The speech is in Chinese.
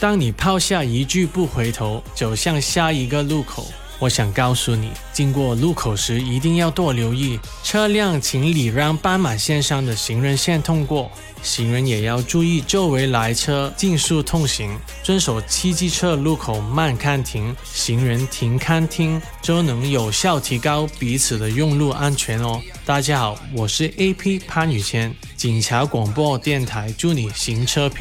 当你抛下一句不回头，走向下一个路口，我想告诉你，经过路口时一定要多留意，车辆请礼让斑马线上的行人线通过，行人也要注意周围来车竞速通行，遵守汽机车路口慢看停，行人停看听，就能有效提高彼此的用路安全哦。大家好，我是 AP 潘宇谦，警察广播电台，祝你行车平安。